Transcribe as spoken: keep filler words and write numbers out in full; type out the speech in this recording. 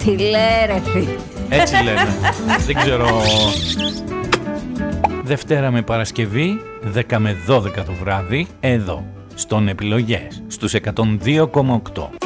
Τι λέρε. Έτσι λένε. Δεν ξέρω. Δευτέρα με Παρασκευή, δέκα με δώδεκα το βράδυ, εδώ, στον Επιλογές, στους εκατόν δύο κόμμα οκτώ.